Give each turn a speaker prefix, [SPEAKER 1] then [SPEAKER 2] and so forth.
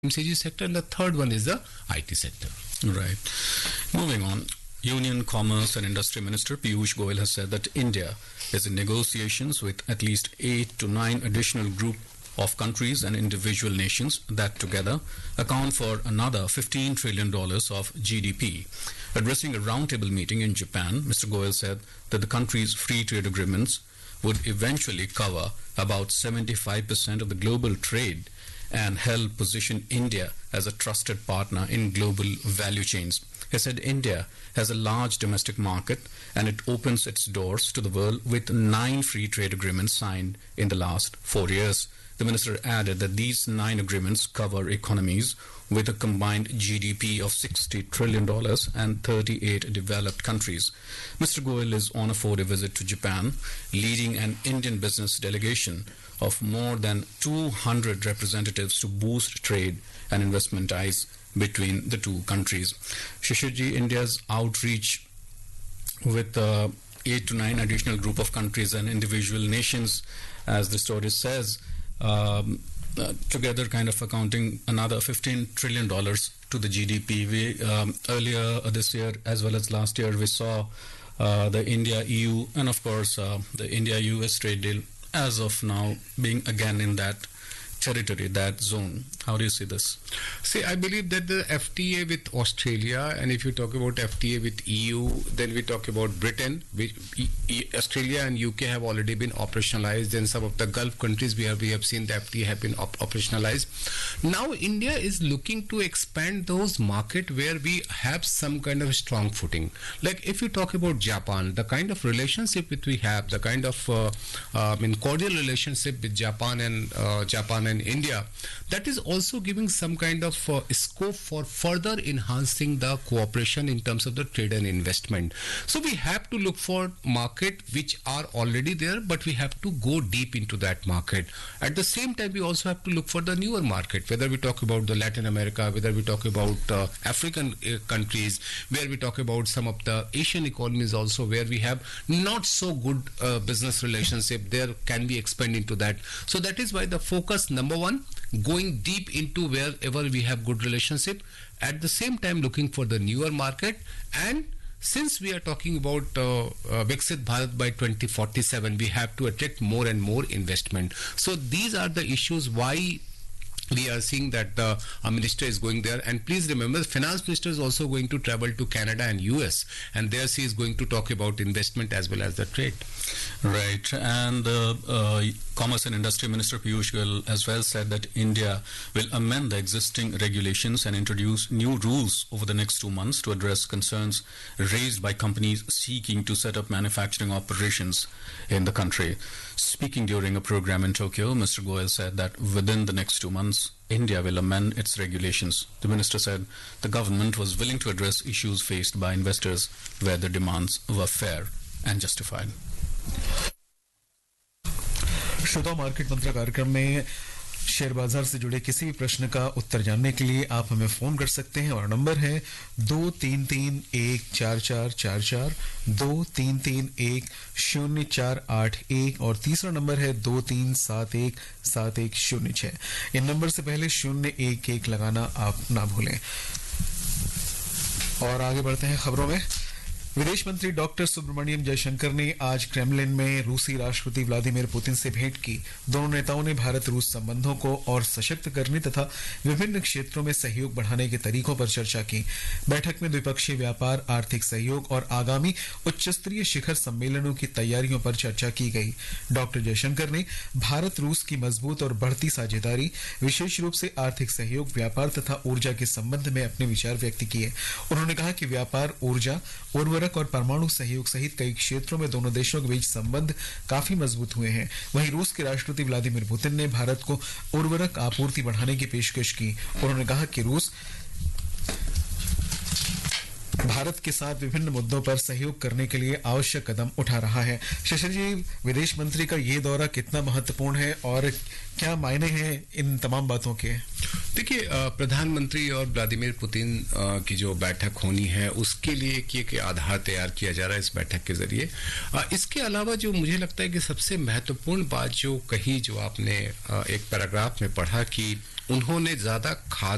[SPEAKER 1] FMCG sector, and the third one is the IT sector.
[SPEAKER 2] Right. Moving on. Union Commerce and Industry Minister Piyush Goyal has said that India is in negotiations with at least 8 to 9 additional group of countries and individual nations that together account for another $15 trillion of GDP. Addressing a roundtable meeting in Japan, Mr. Goyal said that the countries' free trade agreements would eventually cover about 75% of the global trade and help position India as a trusted partner in global value chains. He said India has a large domestic market and it opens its doors to the world with 9 free trade agreements signed in the last 4 years. The minister added that these 9 agreements cover economies with a combined GDP of $60 trillion and 38 developed countries. Mr. Goyal is on a 4-day visit to Japan, leading an Indian business delegation of more than 200 representatives to boost trade and investment ties between the two countries. Shishirji, India's outreach with 8 to 9 additional group of countries and individual nations, as the story says, together kind of accounting another $15 trillion to the GDP. We, earlier this year as well as last year, we saw the India-EU and of course the India-US trade deal as of now being again in that territory, that zone. How do you see this?
[SPEAKER 1] See, I believe that the FTA with Australia, and if you talk about FTA with EU, then we talk about Britain, which Australia and UK have already been operationalized, and some of the Gulf countries we have seen the FTA have been operationalized. Now India is looking to expand those markets where we have some kind of strong footing. Like if you talk about Japan, the kind of relationship that we have, the kind of cordial relationship with Japan and India, that is also giving some kind of scope for further enhancing the cooperation in terms of the trade and investment. So we have to look for market which are already there, but we have to go deep into that market. At the same time, we also have to look for the newer market, whether we talk about the Latin America, whether we talk about African countries, where we talk about some of the Asian economies also, where we have not so good business relationship. There can be expand into that. So that is why the focus, number one, going deep into wherever we have good relationship, at the same time looking for the newer market. And since we are talking about Viksit Bharat by 2047, we have to attract more and more investment. So these are the issues why we are seeing that the minister is going there. And please remember, the finance minister is also going to travel to Canada and US, and there she is going to talk about investment as well as the trade.
[SPEAKER 2] Right. And Commerce and Industry Minister Piyush Goyal as well said that India will amend the existing regulations and introduce new rules over the next 2 months to address concerns raised by companies seeking to set up manufacturing operations in the country. Speaking during a program in Tokyo, Mr. Goyal said that within the next 2 months, India will amend its regulations. The minister said the government was willing to address issues faced by investors where the demands were fair and justified.
[SPEAKER 3] श्रोता market मंत्र कार्यक्रम में share बाजार से जुड़े किसी भी प्रश्न का उत्तर जानने के लिए आप हमें फोन कर सकते हैं और नंबर है 23314444 23310481 और तीसरा नंबर है 23717106। इन नंबर से पहले 011 लगाना आप ना भूलें। और आगे बढ़ते हैं खबरों में। विदेश मंत्री डॉक्टर सुब्रमण्यम जयशंकर ने आज क्रेमलिन में रूसी राष्ट्रपति व्लादिमीर पुतिन से भेंट की। दोनों नेताओं ने भारत रूस संबंधों को और सशक्त करने तथा विभिन्न क्षेत्रों में सहयोग बढ़ाने के तरीकों पर चर्चा की। बैठक में द्विपक्षीय व्यापार, आर्थिक सहयोग और आगामी उच्चस्तरीय शिखर सम्मेलनों की तैयारियों पर चर्चा की गई। डॉक्टर जयशंकर ने भारत रूस की मजबूत और बढ़ती साझेदारी, विशेष रूप से आर्थिक सहयोग, व्यापार तथा ऊर्जा के संबंध में अपने विचार व्यक्त किए। उन्होंने कहा कि व्यापार, ऊर्जा, उर्वरक और परमाणु सहयोग सहित कई क्षेत्रों में दोनों देशों के बीच संबंध काफी मजबूत हुए हैं। वहीं रूस के राष्ट्रपति व्लादिमीर पुतिन ने भारत को उर्वरक आपूर्ति बढ़ाने की पेशकश की। उन्होंने कहा कि रूस भारत के साथ विभिन्न मुद्दों पर सहयोग करने के लिए आवश्यक कदम उठा रहा है। शशर जी, विदेश मंत्री का ये दौरा कितना महत्वपूर्ण है और क्या मायने हैं इन तमाम बातों के?
[SPEAKER 1] देखिए, प्रधानमंत्री और व्लादिमीर पुतिन की जो बैठक होनी है उसके लिए एक आधार तैयार किया जा रहा है इस बैठक के जरिए। इसके अलावा जो मुझे लगता है कि सबसे महत्वपूर्ण बात जो कही, जो आपने एक पैराग्राफ में पढ़ा कि उन्होंने ज्यादा खाद्य